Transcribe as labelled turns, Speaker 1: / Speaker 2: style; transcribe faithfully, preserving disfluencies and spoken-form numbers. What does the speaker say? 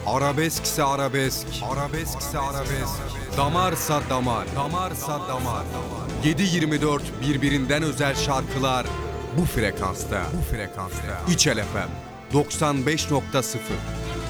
Speaker 1: Arabeskse arabesk, arabeskse arabesk, damarsa damar, damarsa damar. yedi yirmi dört birbirinden özel şarkılar bu frekansta, bu frekansta. İçel F M doksan beş nokta sıfır.